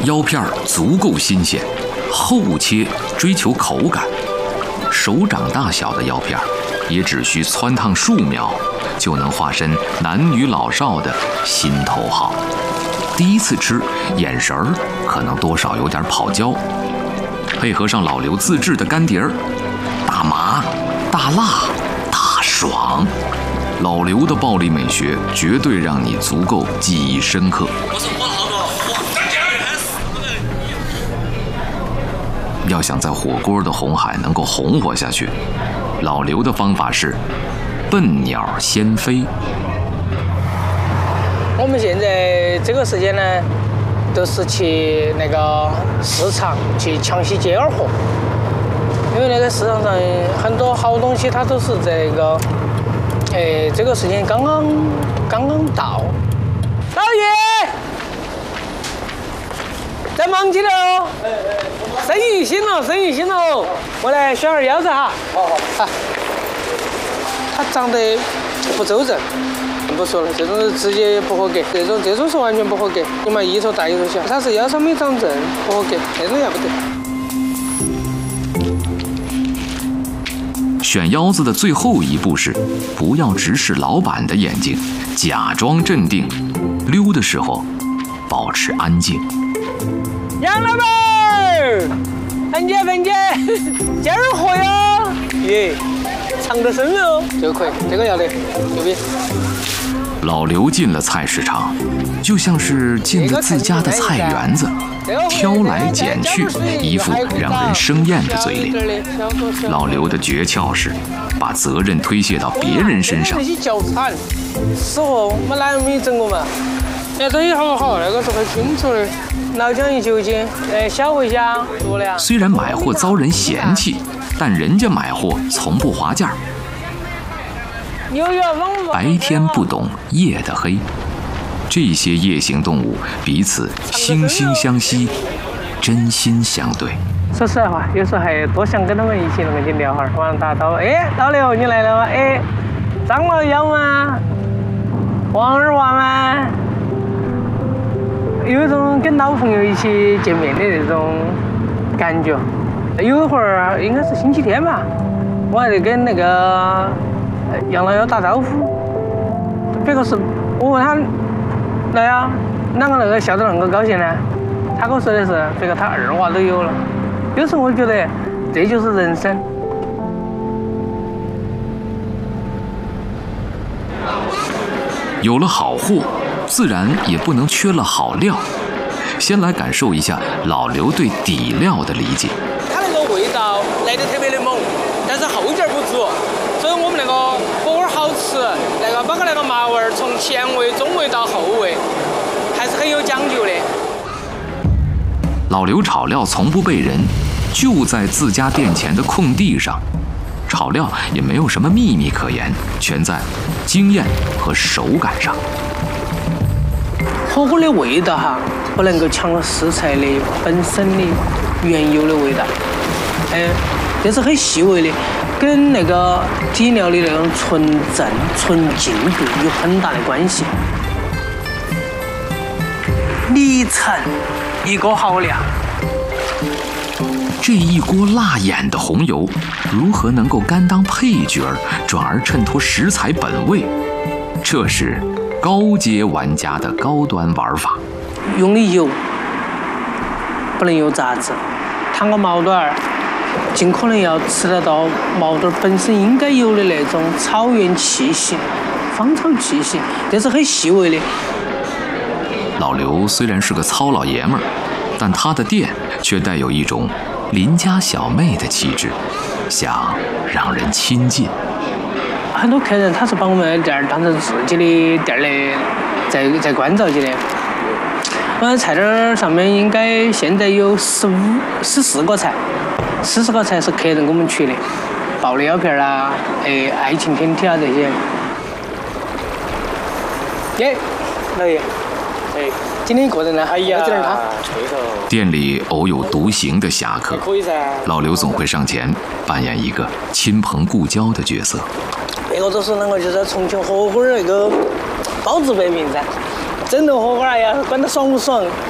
腰片足够新鲜，厚切追求口感。手掌大小的腰片，也只需汆烫数秒，就能化身男女老少的心头好。第一次吃，眼神儿可能多少有点跑焦，配合上老刘自制的干碟儿，大麻、大辣、大爽。老刘的暴力美学绝对让你足够记忆深刻。要想在火锅的红海能够红火下去，老刘的方法是笨鸟先飞。 我们现在这个时间呢，都是去那个市场去抢些接二货，因为那个市场上很多好东西它都是这个，这个时间刚刚到。老爷，在忙起来哦。生意兴了，生意兴了。我来选二腰子哈。好。它长得不周正。不说了，这种是直接不合格，这种是完全不合格。你嘛一头大一头小，它是腰上没长正，不合格，这种要不得。选腰子的最后一步是，不要直视老板的眼睛，假装镇定，溜的时候保持安静。 杨老板，分解，接二货哟！耶，藏得深哦，这个可以，这个要得，牛逼。 老刘进了菜市场，就像是进了自家的菜园子，挑来拣去，一副让人生厌的嘴脸。老刘的诀窍是把责任推卸到别人身上。 那些脚铲，死活没哪有没整过嘛？这东西好，那个是很清楚的。老姜一酒精，小茴香、多量。 虽然买货遭人嫌弃，但人家买货从不划价。白天不懂夜的黑，这些夜行动物彼此惺惺相惜，真心相对。 说实话，有时候还多想跟他们一起能够去聊会儿，晚上打招呼。老刘你来了吗？张老幺吗？王二娃吗？有一种跟老朋友一起见面的那种感觉。有一会儿应该是星期天吧，我还得跟那个杨老幺打招呼。别个是我问他，老幺啷个那个笑得那么高兴呢？他跟我说的是，这个他二娃都有了。有时候我觉得这就是人生。 有了好货，自然也不能缺了好料。先来感受一下老刘对底料的理解。 它那个味道来得特别的猛，但是后劲不足，所以我们那个火锅好吃，包括那个麻味从前味、中味到后味，还是很有讲究的。 老刘炒料从不背人，就在自家店前的空地上。炒料也没有什么秘密可言，全在经验和手感上。 火锅的味道哈，不能够抢了食材的本身的原有的味道，这是很细微的，跟那个底料的那种纯正、纯净度有很大的关系。里程一个好料。 这一锅辣眼的红油，如何能够甘当配角儿，转而衬托食材本味？这是高阶玩家的高端玩法。 用的油不能有杂质，烫个毛肚儿，尽可能要吃得到毛肚本身应该有的那种草原气息、芳草气息，这是很细微的。 老刘虽然是个糙老爷们儿，但他的店却带有一种邻家小妹的气质，想让人亲近。 很多客人他是把我们的店当成自己的店来在关照起的。我们菜单上面应该现在有14个菜，40个菜是客人给我们取的，爆的腰片啦，爱情天体啊这些。老爷，今天一个人呢，要整点汤。 店里偶有独行的侠客，老刘总会上前扮演一个亲朋故交的角色。 别个都说啷个就是重庆火锅那个包治百病噻，整顿火锅哎呀，管得爽不爽？